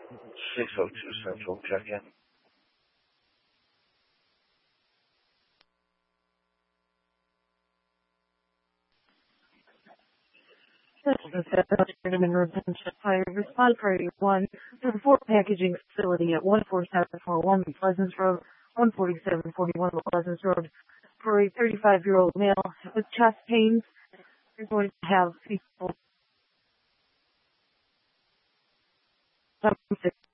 602 Central, check in. This is Vitamin Retention Fire Respond Priority 1 to the Fort Packaging Facility at 14741 Pleasance Road, 14741 Pleasance Road, for a 35-year-old male with chest pains. You're going to have people